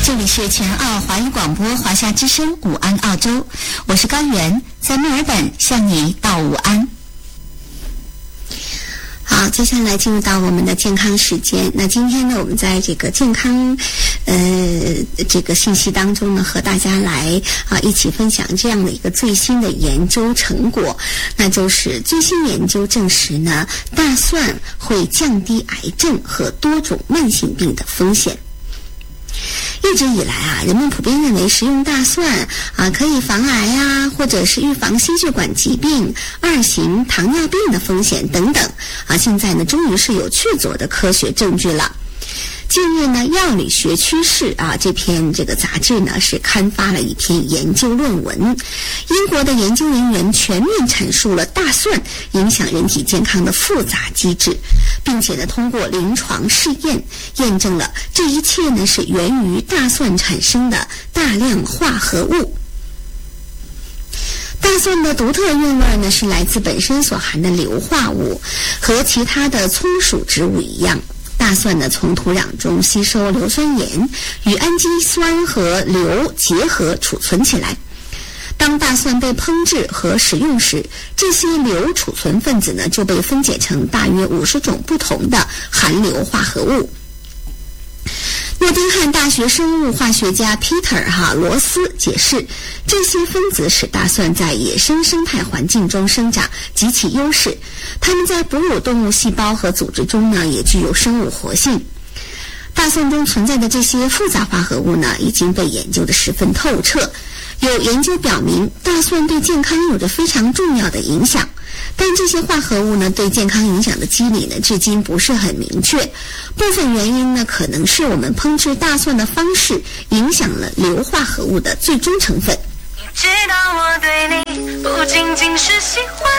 这里是全澳华语广播华夏之声午安澳洲，我是高原，在墨尔本向你道午安。好，接下来进入到我们的健康时间。那今天呢，我们在这个健康这个信息当中呢，和大家来一起分享这样的一个最新的研究成果，那就是最新研究证实呢，大蒜会降低癌症和多种慢性病的风险。一直以来人们普遍认为食用大蒜可以防癌或者是预防心血管疾病、2型糖尿病的风险等等现在呢，终于是有确凿的科学证据了。近日呢，《药理学趋势》这篇这个杂志呢是刊发了一篇研究论文。英国的研究人员全面阐述了大蒜影响人体健康的复杂机制，并且呢，通过临床试验验证了这一切呢是源于大蒜产生的大量化合物。大蒜的独特韵味呢是来自本身所含的硫化物，和其他的葱属植物一样。大蒜呢，从土壤中吸收硫酸盐，与氨基酸和硫结合储存起来。当大蒜被烹制和食用时，这些硫储存分子呢就被分解成大约50种不同的含硫化合物。诺丁汉大学生物化学家 Peter 罗斯解释，这些分子使大蒜在野生生态环境中生长极其优势，它们在哺乳动物细胞和组织中呢也具有生物活性。大蒜中存在的这些复杂化合物呢已经被研究得十分透彻，有研究表明大蒜对健康有着非常重要的影响，但这些化合物呢对健康影响的机理呢至今不是很明确。部分原因呢可能是我们烹制大蒜的方式影响了硫化合物的最终成分。 你知道我对你不仅仅是喜欢，